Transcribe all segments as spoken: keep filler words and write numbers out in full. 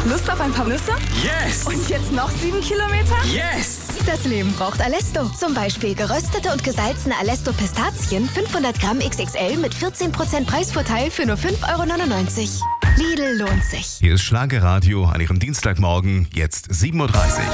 Lust auf ein paar Nüsse? Yes! Und jetzt noch sieben Kilometer? Yes! Das Leben braucht Alesto. Zum Beispiel geröstete und gesalzene Alesto-Pistazien, fünfhundert Gramm X X L mit vierzehn Prozent Preisvorteil für nur fünf Euro neunundneunzig. Lidl lohnt sich. Hier ist Schlagerradio an Ihrem Dienstagmorgen, jetzt sieben Uhr dreißig.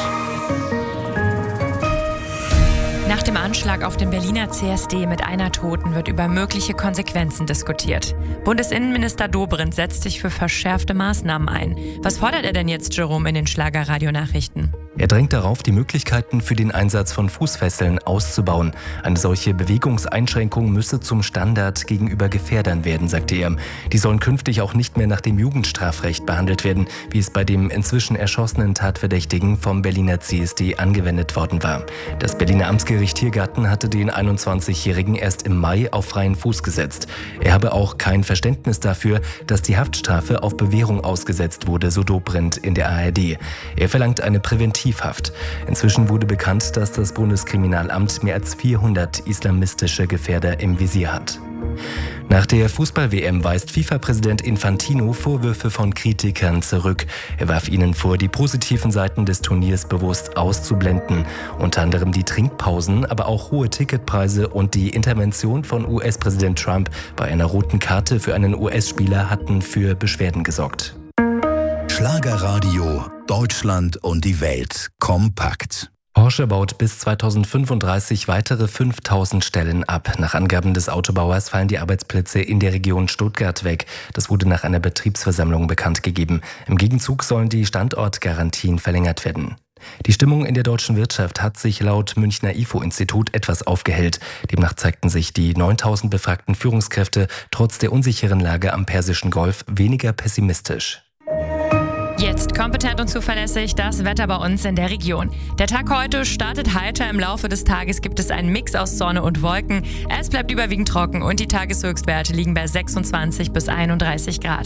Nach dem Anschlag auf den Berliner C S D mit einer Toten wird über mögliche Konsequenzen diskutiert. Bundesinnenminister Dobrindt setzt sich für verschärfte Maßnahmen ein. Was fordert er denn jetzt, Jerome, in den Schlagerradio-Nachrichten? Er drängt darauf, die Möglichkeiten für den Einsatz von Fußfesseln auszubauen. Eine solche Bewegungseinschränkung müsse zum Standard gegenüber Gefährdern werden, sagte er. Die sollen künftig auch nicht mehr nach dem Jugendstrafrecht behandelt werden, wie es bei dem inzwischen erschossenen Tatverdächtigen vom Berliner C S D angewendet worden war. Das Berliner Amtsgericht Tiergarten hatte den einundzwanzigjährigen erst im Mai auf freien Fuß gesetzt. Er habe auch kein Verständnis dafür, dass die Haftstrafe auf Bewährung ausgesetzt wurde, so Dobrindt in der A R D. Er verlangt eine Präventivhaft. Inzwischen wurde bekannt, dass das Bundeskriminalamt mehr als vierhundert islamistische Gefährder im Visier hat. Nach der Fußball-W M weist FIFA-Präsident Infantino Vorwürfe von Kritikern zurück. Er warf ihnen vor, die positiven Seiten des Turniers bewusst auszublenden. Unter anderem die Trinkpausen, aber auch hohe Ticketpreise und die Intervention von U S-Präsident Trump bei einer roten Karte für einen U S-Spieler hatten für Beschwerden gesorgt. Schlagerradio, Deutschland und die Welt kompakt. Porsche baut bis zweitausendfünfunddreißig weitere fünftausend Stellen ab. Nach Angaben des Autobauers fallen die Arbeitsplätze in der Region Stuttgart weg. Das wurde nach einer Betriebsversammlung bekannt gegeben. Im Gegenzug sollen die Standortgarantien verlängert werden. Die Stimmung in der deutschen Wirtschaft hat sich laut Münchner I F O-Institut etwas aufgehellt. Demnach zeigten sich die neuntausend befragten Führungskräfte trotz der unsicheren Lage am Persischen Golf weniger pessimistisch. Jetzt kompetent und zuverlässig das Wetter bei uns in der Region. Der Tag heute startet heiter. Im Laufe des Tages gibt es einen Mix aus Sonne und Wolken. Es bleibt überwiegend trocken und die Tageshöchstwerte liegen bei sechsundzwanzig bis einunddreißig Grad.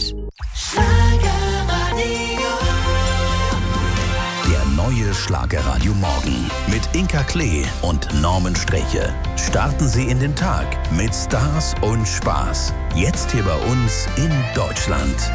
Der neue Schlagerradio Morgen mit Inka Klee und Norman Sträche. Starten Sie in den Tag mit Stars und Spaß. Jetzt hier bei uns in Deutschland.